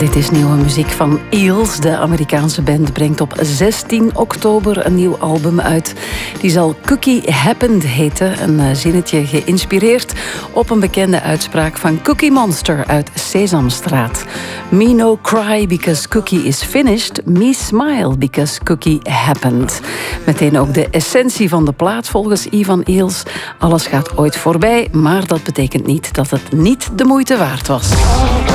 Dit is nieuwe muziek van Eels. De Amerikaanse band brengt op 16 oktober een nieuw album uit. Die zal Cookie Happened heten. Een zinnetje geïnspireerd op een bekende uitspraak van Cookie Monster uit Sesamstraat. Me no cry because cookie is finished. Me smile because cookie happened. Meteen ook de essentie van de plaat volgens Ivan Eels. Alles gaat ooit voorbij, maar dat betekent niet dat het niet de moeite waard was.